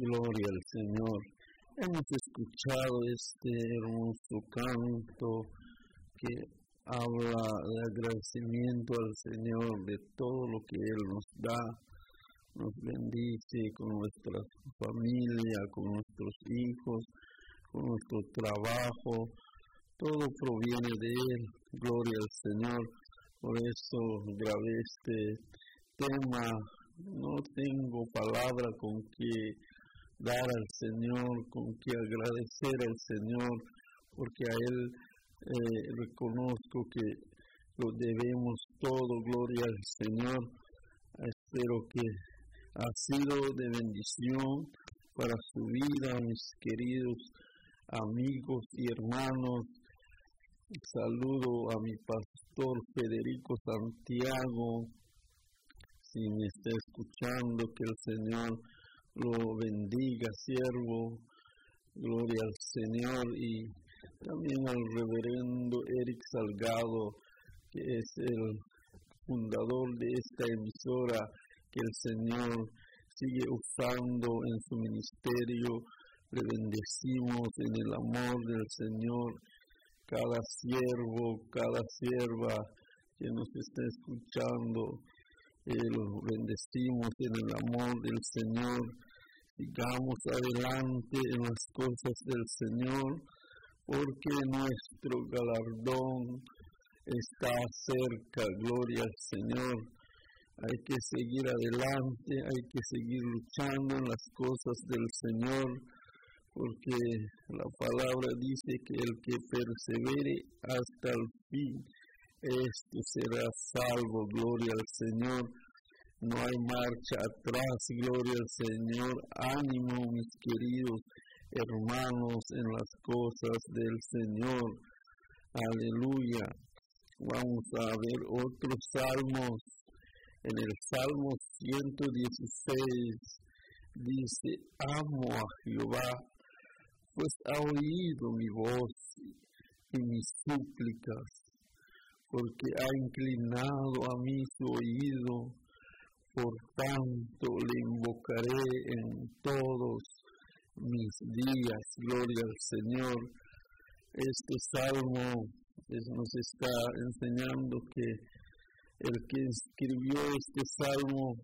Gloria al Señor. Hemos escuchado este hermoso canto que habla de agradecimiento al Señor de todo lo que Él nos da, nos bendice con nuestra familia, con nuestros hijos, con nuestro trabajo. Todo proviene de Él. Gloria al Señor. Por eso grabé este tema. No tengo palabra con que dar al Señor, con que agradecer al Señor, porque a Él reconozco que lo debemos todo. Gloria al Señor. Espero que ha sido de bendición para su vida, mis queridos amigos y hermanos. Saludo a mi pastor Federico Santiago. Si me está escuchando, que el Señor lo bendiga, siervo. Gloria al Señor. Y también al reverendo Eric Salgado, que es el fundador de esta emisora, que el Señor sigue usando en su ministerio. Le bendecimos en el amor del Señor. Cada siervo, cada sierva que nos está escuchando, lo bendecimos en el amor del Señor. Sigamos adelante en las cosas del Señor, porque nuestro galardón está cerca. Gloria al Señor. Hay que seguir adelante, hay que seguir luchando en las cosas del Señor, porque la palabra dice que el que persevere hasta el fin, este será salvo. Gloria al Señor. No hay marcha atrás. Gloria al Señor. Ánimo, mis queridos hermanos, en las cosas del Señor. Aleluya. Vamos a ver otros salmos. En el Salmo 116 dice: amo a Jehová, pues ha oído mi voz y mis súplicas, porque ha inclinado a mí su oído. Por tanto le invocaré en todos mis días. Gloria al Señor. Este salmo nos está enseñando que el que escribió este salmo,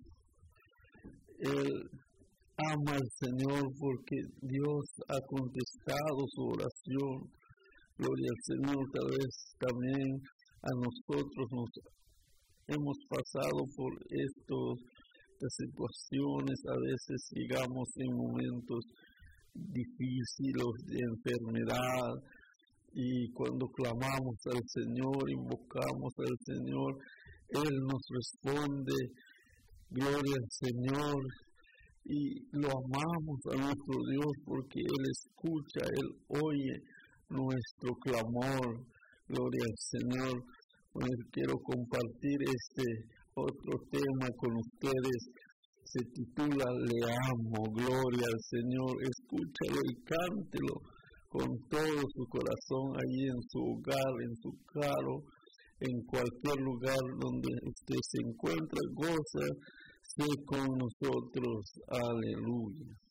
él ama al Señor porque Dios ha contestado su oración. Gloria al Señor. Tal vez también a nosotros nos hemos pasado por estas situaciones. A veces llegamos en momentos difíciles de enfermedad, y cuando clamamos al Señor, invocamos al Señor, Él nos responde. Gloria al Señor. Y lo amamos a nuestro Dios porque Él escucha, Él oye nuestro clamor. Gloria al Señor. Pues quiero compartir este otro tema con ustedes. Se titula Le amo. Gloria al Señor. Escúchalo y cántelo con todo su corazón, allí en su hogar, en su carro, en cualquier lugar donde usted se encuentra. Goza con nosotros. Aleluya.